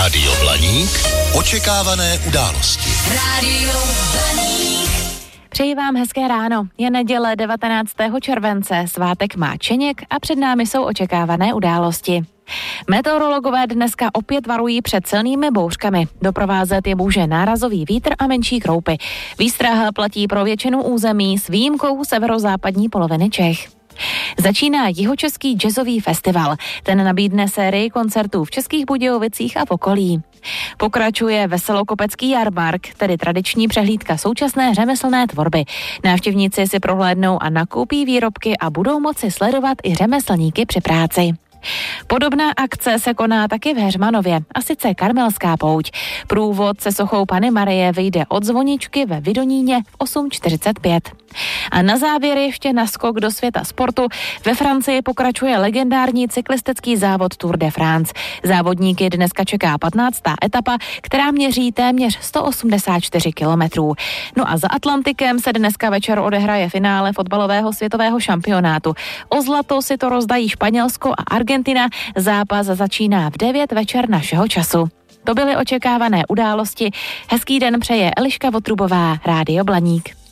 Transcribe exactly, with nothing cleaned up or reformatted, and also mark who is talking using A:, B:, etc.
A: Rádio Blaník. Očekávané události.
B: Rádio Blaník.
C: Přeji vám hezké ráno. Je neděle devatenáctého července, svátek má Čeněk a před námi jsou očekávané události. Meteorologové dneska opět varují před silnými bouřkami. Doprovázet je může nárazový vítr a menší kroupy. Výstraha platí pro většinu území s výjimkou severozápadní poloviny Čech. Začíná Jihočeský jazzový festival. Ten nabídne sérii koncertů v Českých Budějovicích a v okolí. Pokračuje Veselokopecký jarmark, tedy tradiční přehlídka současné řemeslné tvorby. Návštěvníci si prohlédnou a nakoupí výrobky a budou moci sledovat i řemeslníky při práci. Podobná akce se koná taky v Heřmanově, a sice Karmelská pouť. Průvod se sochou Panny Marie vyjde od zvoničky ve Vidoníně v osm čtyřicet pět. A na závěr ještě naskok do světa sportu. Ve Francii pokračuje legendární cyklistický závod Tour de France. Závodníky dneska čeká patnáctá etapa, která měří téměř sto osmdesát čtyři kilometrů. No a za Atlantikem se dneska večer odehraje finále fotbalového světového šampionátu. O zlato si to rozdají Španělsko a Argentina. Zápas začíná v devět večer našeho času. To byly očekávané události. Hezký den přeje Eliška Votrubová, Rádio Blaník.